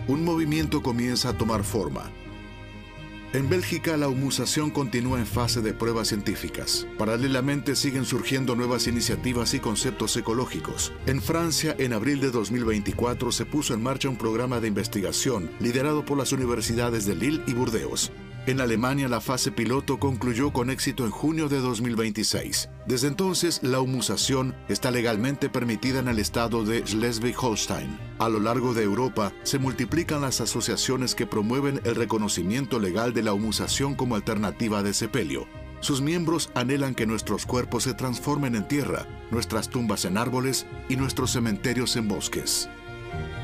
un movimiento comienza a tomar forma. En Bélgica, la humusación continúa en fase de pruebas científicas. Paralelamente, siguen surgiendo nuevas iniciativas y conceptos ecológicos. En Francia, en abril de 2024, se puso en marcha un programa de investigación liderado por las universidades de Lille y Burdeos. En Alemania, la fase piloto concluyó con éxito en junio de 2026. Desde entonces, la humusación está legalmente permitida en el estado de Schleswig-Holstein. A lo largo de Europa, se multiplican las asociaciones que promueven el reconocimiento legal de la humusación como alternativa de sepelio. Sus miembros anhelan que nuestros cuerpos se transformen en tierra, nuestras tumbas en árboles y nuestros cementerios en bosques.